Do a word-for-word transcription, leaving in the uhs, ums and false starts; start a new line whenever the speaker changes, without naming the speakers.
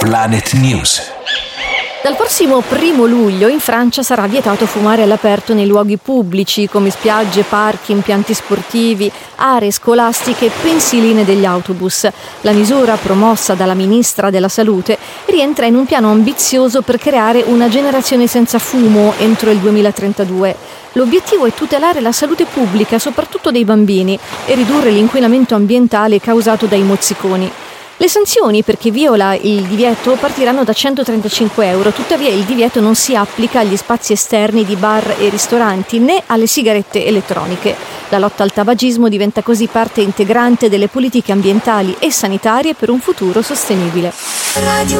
Planet News.
Dal prossimo primo luglio in Francia sarà vietato fumare all'aperto nei luoghi pubblici come spiagge, parchi, impianti sportivi, aree scolastiche e pensiline degli autobus. La misura, promossa dalla ministra della Salute, rientra in un piano ambizioso per creare una generazione senza fumo entro il duemilatrentadue. L'obiettivo è tutelare la salute pubblica, soprattutto dei bambini, e ridurre l'inquinamento ambientale causato dai mozziconi. Le sanzioni per chi viola il divieto partiranno da centotrentacinque euro, tuttavia il divieto non si applica agli spazi esterni di bar e ristoranti né alle sigarette elettroniche. La lotta al tabagismo diventa così parte integrante delle politiche ambientali e sanitarie per un futuro sostenibile.
Radio